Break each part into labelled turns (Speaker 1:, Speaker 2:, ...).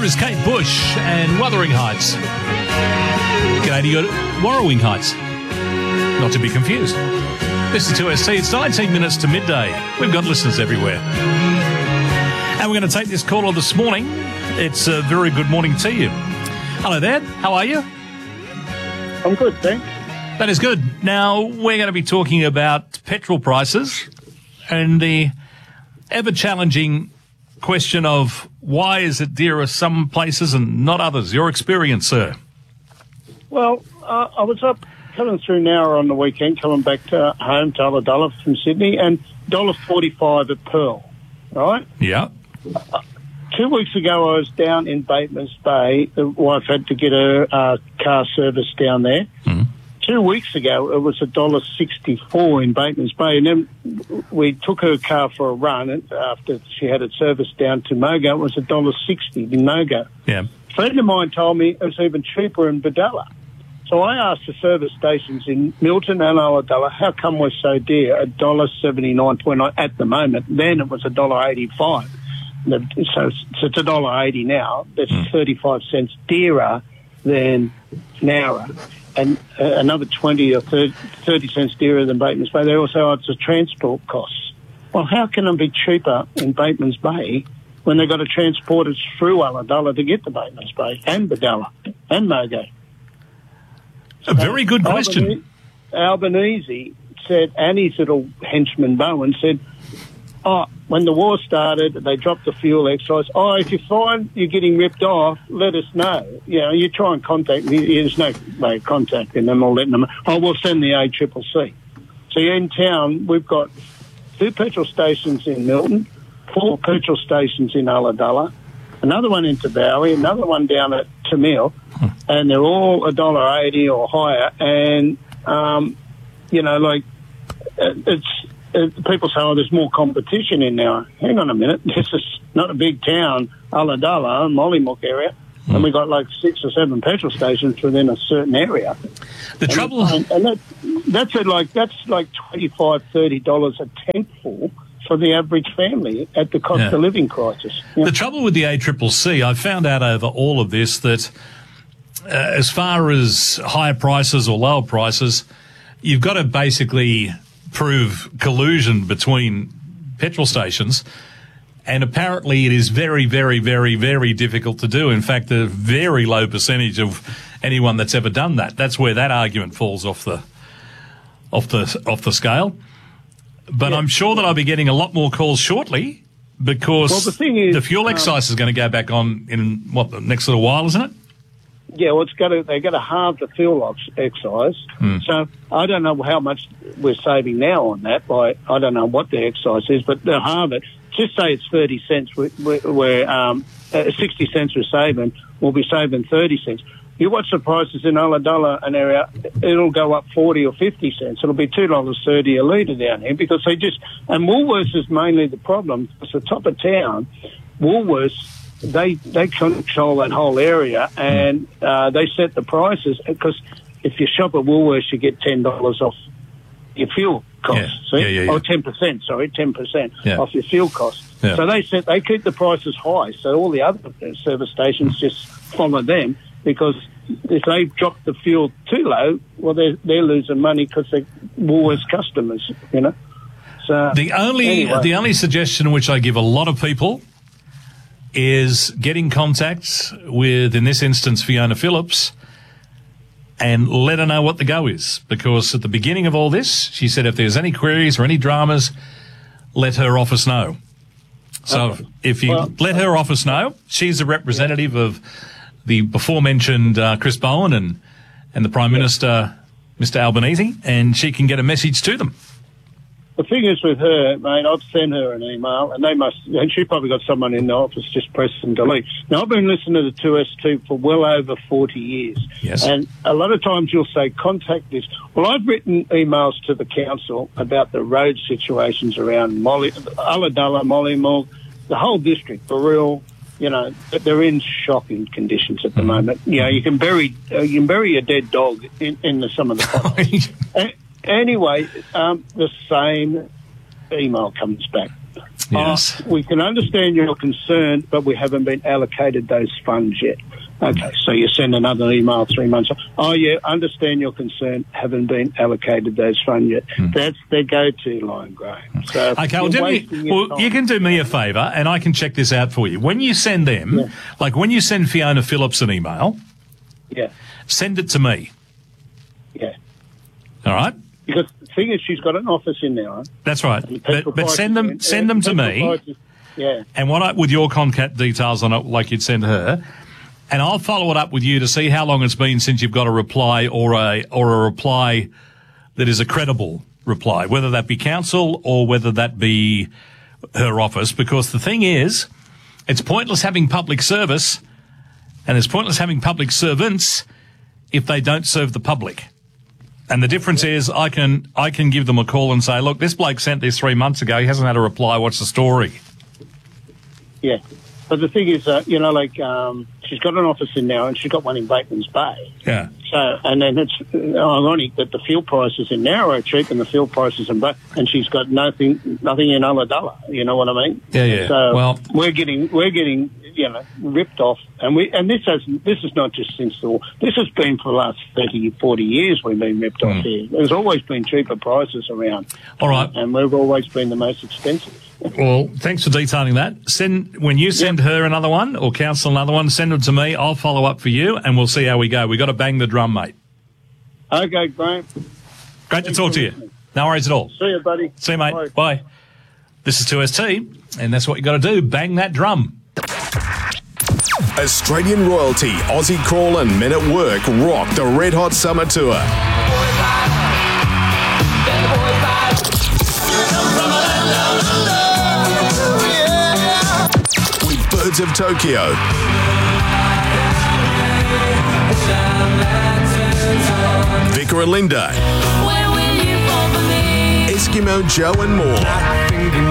Speaker 1: There is Kate Bush and Wuthering Heights. G'day to you at Warrawing Heights. Not to be confused. This is 2ST. It's 19 minutes to midday. We've got listeners everywhere. And we're going to take this caller this morning. It's a very good morning to you. Hello there. How are you?
Speaker 2: I'm good, thanks.
Speaker 1: That is good. Now, we're going to be talking about petrol prices and the ever-challenging question of why is it dearer some places and not others? Your experience, sir.
Speaker 2: Well, I was up coming through Nowra on the weekend, coming back to home to Ulladulla from Sydney, and $1.45 at Pearl, right?
Speaker 1: Yeah.
Speaker 2: 2 weeks ago, I was down in Batemans Bay. The wife had to get her car serviced down there. Mm-hmm. 2 weeks ago, it was $1.64 in Batemans Bay, and then we took her car for a run, and after she had it serviced down to Mogo, it was $1.60 in Mogo.
Speaker 1: Yeah.
Speaker 2: A friend of mine told me it was even cheaper in Badalla. So I asked the service stations in Milton and Ulladulla, how come we're so dear? $1.79.9 at the moment. Then it was $1.85. So it's $1.80 now. That's 35 cents dearer than Nowra. And another 20 or 30 cents dearer than Batemans Bay. They also add the transport costs. Well, how can it be cheaper in Batemans Bay when they've got to transport it through Ulladulla to get to Batemans Bay and Badalla and Mogo?
Speaker 1: A very good question.
Speaker 2: Albanese said, and his little henchman Bowen said, when the war started, they dropped the fuel excise. If you find you're getting ripped off, let us know. You know, you try and contact me. There's no way of contacting them or letting them. We'll send the ACCC. So in town, we've got 2 petrol stations in Milton, 4 petrol stations in Ulladulla, another one in Tabowie, another one down at Tamil, and they're all $1.80 or higher. And, people say, there's more competition in now. Hang on a minute. This is not a big town, Ulladulla, Mollymook area, and we've got like 6 or 7 petrol stations within a certain area. That's like $25, $30 a tankful for the average family at the cost of living crisis.
Speaker 1: Yeah. The trouble with the ACCC, I found out over all of this that as far as higher prices or lower prices, you've got to basically prove collusion between petrol stations, and apparently it is very, very, very, very difficult to do. In fact, a very low percentage of anyone that's ever done that. That's where that argument falls off the scale. But I'm sure that I'll be getting a lot more calls shortly because the fuel excise is going to go back on in the next little while, isn't it?
Speaker 2: Yeah, well, they've got to halve the fuel excise. So I don't know how much we're saving now on that. I don't know what the excise is, but they'll halve it. Just say it's 30 cents. We're 60 cents we're saving. We'll be saving 30 cents. You watch the prices in Ulladulla and area, it'll go up 40 or 50 cents. It'll be $2.30 a litre down here because and Woolworths is mainly the problem. It's the top of town. Woolworths, they control that whole area, and they set the prices because if you shop at Woolworths, you get $10 off your fuel costs. Or 10%. Sorry, 10% off your fuel costs. Yeah. So they keep the prices high. So all the other service stations just follow them because if they drop the fuel too low, well, they're losing money because they're Woolworths customers. You know. So
Speaker 1: the only suggestion which I give a lot of people is getting contact with, in this instance, Fiona Phillips, and let her know what the go is. Because at the beginning of all this, she said if there's any queries or any dramas, let her office know. So if you let her office know, she's a representative of the before-mentioned Chris Bowen and the Prime Minister, Mr Albanese, and she can get a message to them.
Speaker 2: The thing is with her, mate, I've sent her an email, and she probably got someone in the office just press and delete. Now, I've been listening to the 2ST for well over 40 years.
Speaker 1: Yes.
Speaker 2: And a lot of times you'll say, contact this. Well, I've written emails to the council about the road situations around Ulladulla, Mollymook, the whole district, Baril. You know, they're in shocking conditions at the moment. You know, you can bury a dead dog in some of the ponds. Anyway, the same email comes back.
Speaker 1: Yes.
Speaker 2: We can understand your concern, but we haven't been allocated those funds yet. Okay, so you send another email 3 months. Oh, yeah, understand your concern, haven't been allocated those funds yet. That's their go-to line, Graham. So
Speaker 1: Okay, you can do me a favour and I can check this out for you. When you send them, like when you send Fiona Phillips an email, send it to me.
Speaker 2: Yeah.
Speaker 1: All right?
Speaker 2: Because the thing is, she's got an office in there.
Speaker 1: That's right. But send them to me.
Speaker 2: Yeah.
Speaker 1: And with your contact details on it, like you'd send her, and I'll follow it up with you to see how long it's been since you've got a reply or a reply that is a credible reply, whether that be council or whether that be her office. Because the thing is, it's pointless having public service, and it's pointless having public servants if they don't serve the public. And the difference is I can give them a call and say, look, this bloke sent this 3 months ago. He hasn't had a reply. What's the story?
Speaker 2: Yeah. But the thing is, she's got an office in now and she's got one in Bateman's Bay.
Speaker 1: Yeah.
Speaker 2: So, and then it's ironic that the fuel prices in now are cheap and the fuel prices in Bay, and she's got nothing in Ulladulla. You know what I mean?
Speaker 1: Yeah, yeah.
Speaker 2: So
Speaker 1: well,
Speaker 2: we're getting ripped off, and this is not just since the war. This has been for the last 30, 40 years. We've been ripped off here. There's always been cheaper prices around.
Speaker 1: All right,
Speaker 2: and we've always been the most expensive.
Speaker 1: Well, thanks for detailing that. When you send her another one or council another one, send them to me. I'll follow up for you, and we'll see how we go. We got to bang the drum, mate.
Speaker 2: Okay, Graham.
Speaker 1: Great to talk to you. No worries at all.
Speaker 2: See you, buddy.
Speaker 1: See you, mate. Bye. This is 2ST, and that's what you got to do. Bang that drum.
Speaker 3: Australian royalty, Aussie Crawl and Men at Work rock the Red Hot Summer Tour. With Birds of Tokyo, Vicar and Linda, Eskimo Joe and more.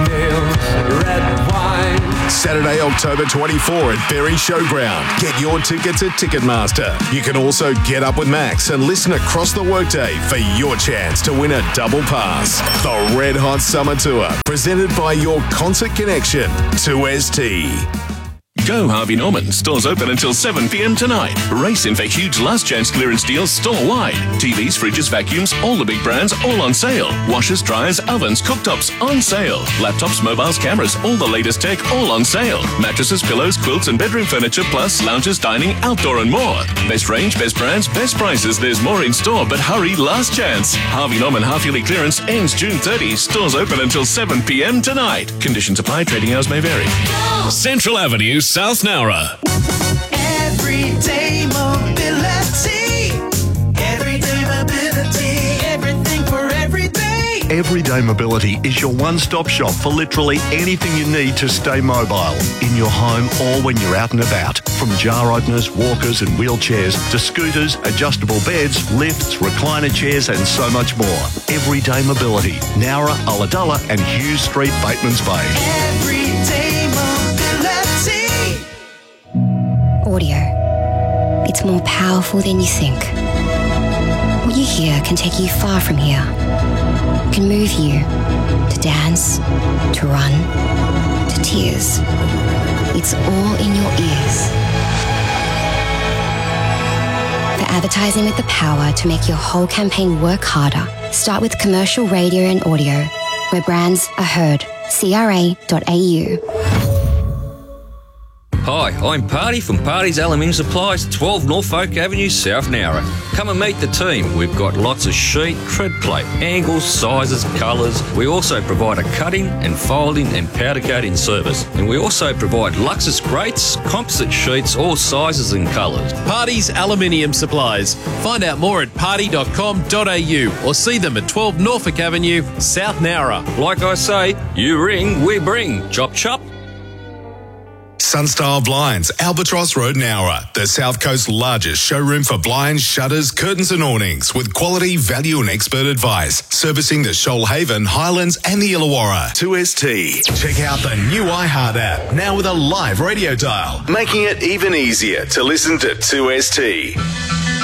Speaker 3: Saturday, October 24 at Berry Showground. Get your tickets at Ticketmaster. You can also get up with Max and listen across the workday for your chance to win a double pass. The Red Hot Summer Tour, presented by your Concert Connection, 2ST.
Speaker 4: Go Harvey Norman. Stores open until 7 p.m. tonight. Race in for huge last chance clearance deals store-wide. TVs, fridges, vacuums, all the big brands, all on sale. Washers, dryers, ovens, cooktops, on sale. Laptops, mobiles, cameras, all the latest tech, all on sale. Mattresses, pillows, quilts and bedroom furniture, plus lounges, dining, outdoor and more. Best range, best brands, best prices. There's more in store, but hurry, last chance. Harvey Norman half-yearly clearance ends June 30. Stores open until 7 p.m. tonight. Conditions apply. Trading hours may vary. Central Avenue, South Nowra.
Speaker 5: Everyday mobility. Everyday mobility. Everything for every day.
Speaker 6: Everyday Mobility is your one-stop shop for literally anything you need to stay mobile, in your home or when you're out and about. From jar openers, walkers and wheelchairs to scooters, adjustable beds, lifts, recliner chairs and so much more. Everyday Mobility, Nowra, Ulladulla and Hughes Street, Bateman's Bay.
Speaker 5: Everyday mobility.
Speaker 7: Audio. It's more powerful than you think. What you hear can take you far from here. It can move you to dance, to run, to tears. It's all in your ears. For advertising with the power to make your whole campaign work harder, start with commercial radio and audio, where brands are heard. CRA.au.
Speaker 8: Hi, I'm Party from Party's Aluminium Supplies, 12 Norfolk Avenue, South Nowra. Come and meet the team. We've got lots of sheet, tread plate, angles, sizes, colours. We also provide a cutting and folding and powder coating service. And we also provide Luxus grates, composite sheets, all sizes and colours.
Speaker 9: Party's Aluminium Supplies. Find out more at party.com.au or see them at 12 Norfolk Avenue, South Nowra.
Speaker 8: Like I say, you ring, we bring. Chop chop.
Speaker 3: Sunstyle Blinds, Albatross Road, Nowra, the South Coast's largest showroom for blinds, shutters, curtains and awnings, with quality, value and expert advice, servicing the Shoalhaven, Highlands and the Illawarra. 2ST. Check out the new iHeart app, now with a live radio dial, making it even easier to listen to 2ST.